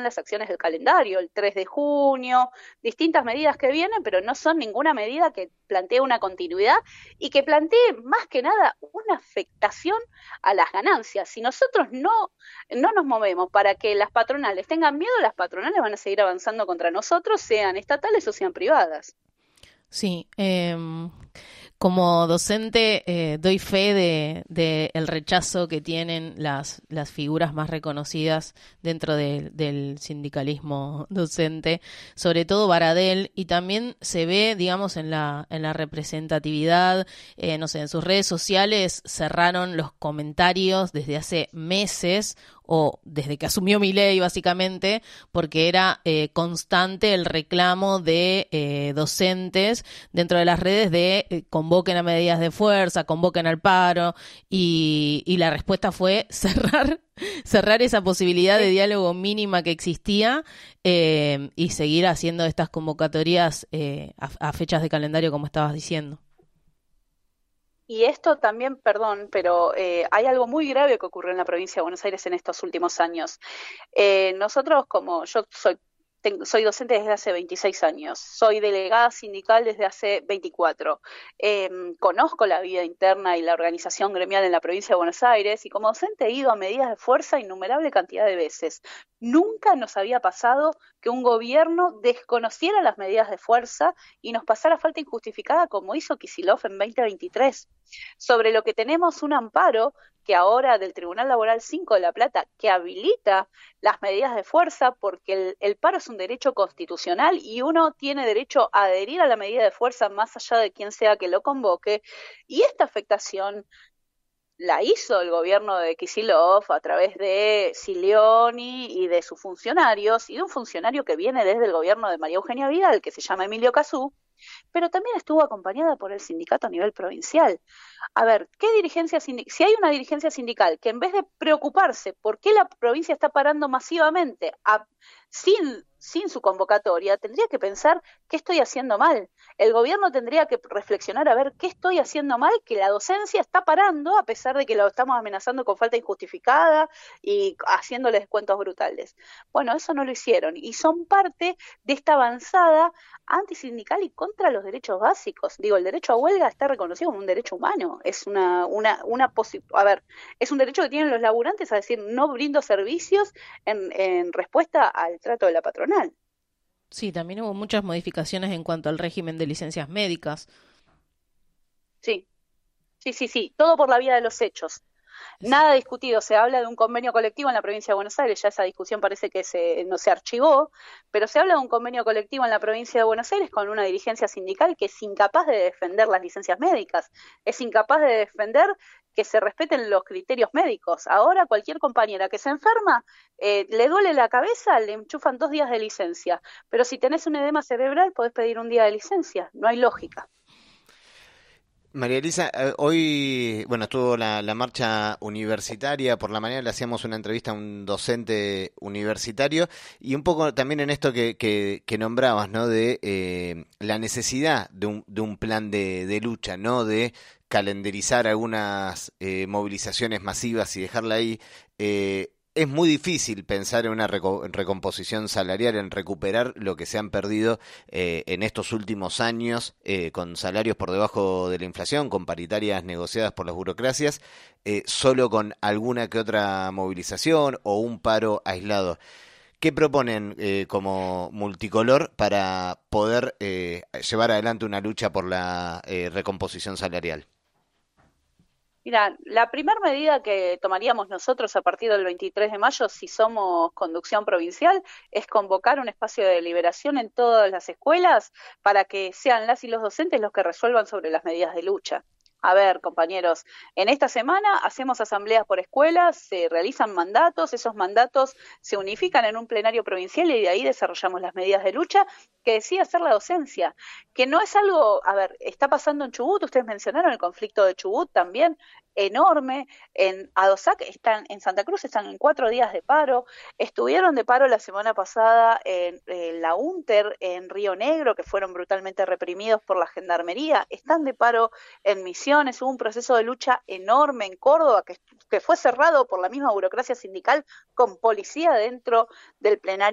las acciones del calendario, el 3 de junio, distintas medidas que vienen, pero no son ninguna medida que plantee una continuidad y que plantee más que nada una afectación a las ganancias. Si nosotros no nos movemos para que las patronales tengan miedo, las patronales van a seguir avanzando contra nosotros, sean estatales o sean privadas. Sí, como docente doy fe de el rechazo que tienen las figuras más reconocidas dentro del sindicalismo docente, sobre todo Baradel, y también se ve, digamos, en la representatividad, no sé, en sus redes sociales cerraron los comentarios desde hace meses o desde que asumió Milei básicamente, porque era constante el reclamo de docentes dentro de las redes de convoquen a medidas de fuerza, convoquen al paro, y la respuesta fue cerrar esa posibilidad de diálogo mínima que existía y seguir haciendo estas convocatorias a fechas de calendario como estabas diciendo. Y esto también, perdón, pero hay algo muy grave que ocurrió en la provincia de Buenos Aires en estos últimos años. Nosotros, como yo soy docente desde hace 26 años, soy delegada sindical desde hace 24. Conozco la vida interna y la organización gremial en la provincia de Buenos Aires y como docente he ido a medidas de fuerza innumerable cantidad de veces. Nunca nos había pasado que un gobierno desconociera las medidas de fuerza y nos pasara falta injustificada como hizo Kicillof en 2023. Sobre lo que tenemos un amparo que ahora del Tribunal Laboral 5 de La Plata que habilita las medidas de fuerza porque el paro es un derecho constitucional y uno tiene derecho a adherir a la medida de fuerza más allá de quien sea que lo convoque, y esta afectación la hizo el gobierno de Kicillof a través de Silioni y de sus funcionarios, y de un funcionario que viene desde el gobierno de María Eugenia Vidal, que se llama Emilio Cazú, pero también estuvo acompañada por el sindicato a nivel provincial. A ver, si hay una dirigencia sindical que en vez de preocuparse por qué la provincia está parando masivamente sin su convocatoria, tendría que pensar qué estoy haciendo mal. El gobierno tendría que reflexionar a ver qué estoy haciendo mal, que la docencia está parando a pesar de que lo estamos amenazando con falta injustificada y haciéndoles descuentos brutales. Bueno, eso no lo hicieron y son parte de esta avanzada antisindical y contra los derechos básicos. Digo, el derecho a huelga está reconocido como un derecho humano. Es a ver, es un derecho que tienen los laburantes a decir no brindo servicios en respuesta al trato de la patronal. Sí, también hubo muchas modificaciones en cuanto al régimen de licencias médicas. Sí, sí, todo por la vía de los hechos. Nada discutido, se habla de un convenio colectivo en la provincia de Buenos Aires, ya esa discusión parece que no se archivó, pero se habla de un convenio colectivo en la provincia de Buenos Aires con una dirigencia sindical que es incapaz de defender las licencias médicas, es incapaz de defender que se respeten los criterios médicos. Ahora cualquier compañera que se enferma, le duele la cabeza, le enchufan 2 días de licencia, pero si tenés un edema cerebral podés pedir un día de licencia, no hay lógica. María Elisa, hoy, bueno, estuvo la marcha universitaria, por la mañana le hacíamos una entrevista a un docente universitario y un poco también en esto que nombrabas, ¿no? De la necesidad de un plan de lucha, ¿no? De calendarizar algunas movilizaciones masivas y dejarla ahí. Es muy difícil pensar en una recomposición salarial, en recuperar lo que se han perdido en estos últimos años, con salarios por debajo de la inflación, con paritarias negociadas por las burocracias, solo con alguna que otra movilización o un paro aislado. ¿Qué proponen como multicolor para poder llevar adelante una lucha por la recomposición salarial? Mira, la primera medida que tomaríamos nosotros a partir del 23 de mayo, si somos conducción provincial, es convocar un espacio de deliberación en todas las escuelas para que sean las y los docentes los que resuelvan sobre las medidas de lucha. A ver, compañeros, en esta semana hacemos asambleas por escuelas, se realizan mandatos, esos mandatos se unifican en un plenario provincial y de ahí desarrollamos las medidas de lucha que decide hacer la docencia, que no es algo, a ver, está pasando en Chubut, ustedes mencionaron el conflicto de Chubut también, enorme, en Adosac en Santa Cruz están en 4 días de paro, estuvieron de paro la semana pasada en la UNTER, en Río Negro, que fueron brutalmente reprimidos por la gendarmería, están de paro en Misiones, hubo un proceso de lucha enorme en Córdoba que fue cerrado por la misma burocracia sindical con policía dentro del plenario